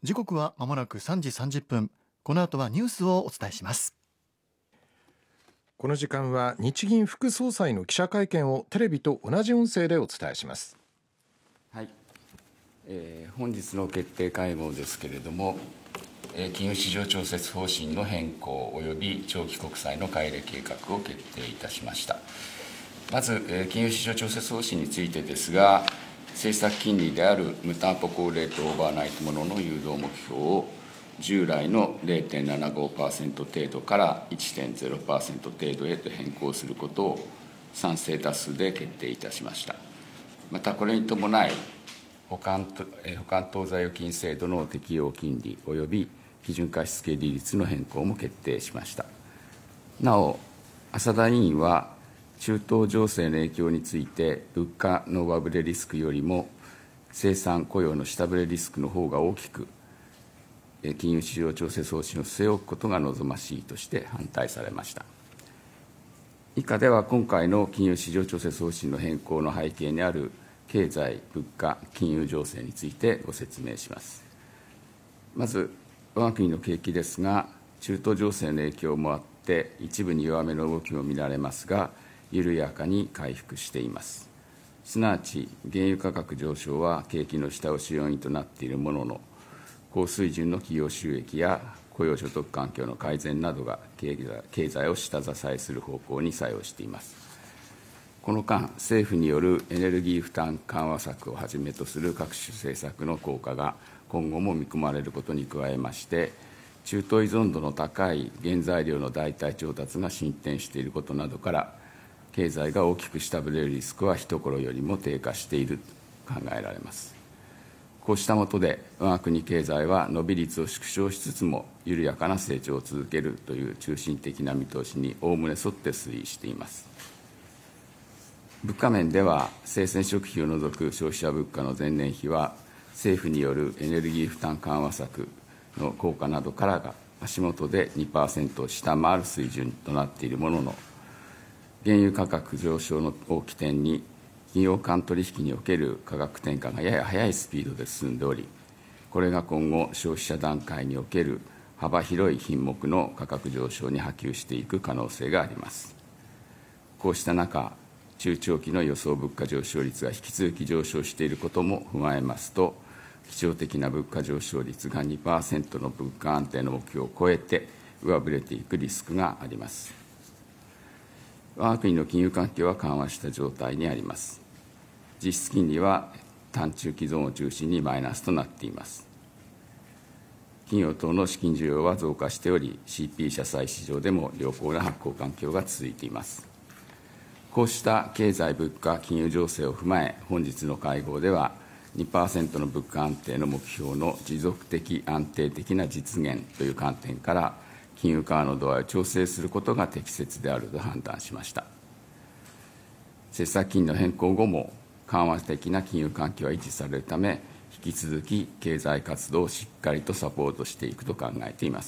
時刻はまもなく3時30分。この後はニュースをお伝えします。 この時間は日銀副総裁の記者会見をテレビと同じ音声でお伝えします。 はい、本日の決定会合ですけれども、金融市場調節方針の変更及び長期国債の買い入れ計画を決定いたしました。まず、金融市場調節方針についてですが、政策金利である無担保高レートオーバーナイトものの誘導目標を従来の 0.75% 程度から 1.0% 程度へと変更することを賛成多数で決定いたしました。またこれに伴い保管当座預金制度の適用金利及び基準貸付利率の変更も決定しました。なお、浅田委員は中東情勢の影響について物価の上振れリスクよりも生産雇用の下振れリスクの方が大きく、金融市場調節方針を据え置くことが望ましいとして反対されました。以下では今回の金融市場調節方針の変更の背景にある経済、物価、金融情勢についてご説明します。まず、我が国の景気ですが、中東情勢の影響もあって、一部に弱めの動きも見られますが、緩やかに回復しています。すなわち、原油価格上昇は景気の下押し要因となっているものの、高水準の企業収益や雇用所得環境の改善などが経済を下支えする方向に作用しています。この間、政府によるエネルギー負担緩和策をはじめとする各種政策の効果が今後も見込まれることに加えまして、中東依存度の高い原材料の代替調達が進展していることなどから、経済が大きく下振れるリスクは一頃よりも低下していると考えられます。こうした下で、我が国経済は伸び率を縮小しつつも、緩やかな成長を続けるという中心的な見通しにおおむね沿って推移しています。物価面では、生鮮食品を除く消費者物価の前年比は、政府によるエネルギー負担緩和策の効果などからが、足元で 2% を下回る水準となっているものの、原油価格上昇を起点に、企業間取引における価格転嫁がやや速いスピードで進んでおり、これが今後、消費者段階における幅広い品目の価格上昇に波及していく可能性があります。こうした中、中長期の予想物価上昇率が引き続き上昇していることも踏まえますと、基調的な物価上昇率が 2% の物価安定の目標を超えて上振れていくリスクがあります。我が国の金融環境は緩和した状態にあります。実質金利は短中期ゾーンを中心にマイナスとなっています。企業等の資金需要は増加しており、CP 社債市場でも良好な発行環境が続いています。こうした経済、物価、金融情勢を踏まえ、本日の会合では、2% の物価安定の目標の持続的、安定的な実現という観点から、金融緩和の度合いを調整することが適切であると判断しました。政策金利の変更後も、緩和的な金融環境は維持されるため、引き続き経済活動をしっかりとサポートしていくと考えています。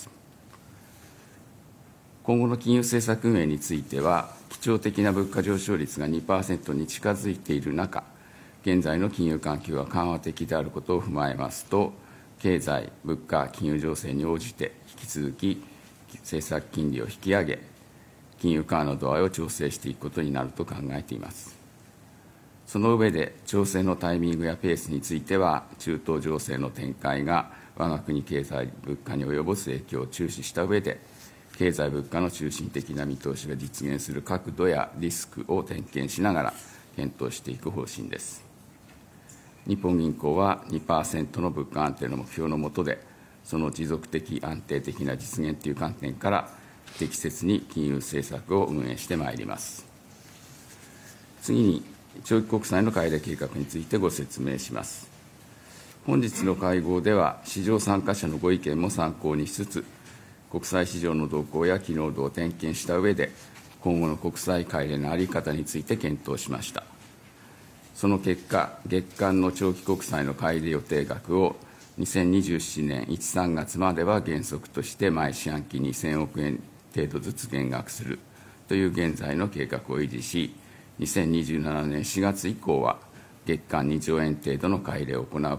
今後の金融政策運営については、基調的な物価上昇率が 2% に近づいている中、現在の金融環境が緩和的であることを踏まえますと、経済、物価、金融情勢に応じて引き続き政策金利を引き上げ、金融緩和の度合いを調整していくことになると考えています。その上で、調整のタイミングやペースについては、中東情勢の展開が我が国経済、物価に及ぼす影響を注視した上で、経済物価の中心的な見通しが実現する角度やリスクを点検しながら検討していく方針です。日本銀行は 2% の物価安定の目標の下で、その持続的、安定的な実現という観点から、適切に金融政策を運営してまいります。次に、長期国債の買い入れ計画についてご説明します。本日の会合では、市場参加者のご意見も参考にしつつ、国債市場の動向や機能度を点検した上で、今後の国債買い入れの在り方について検討しました。その結果、月間の長期国債の買い入れ予定額を2027年1、3月までは原則として毎四半期2000億円程度ずつ減額するという現在の計画を維持し、2027年4月以降は月間2兆円程度の買い入れを行う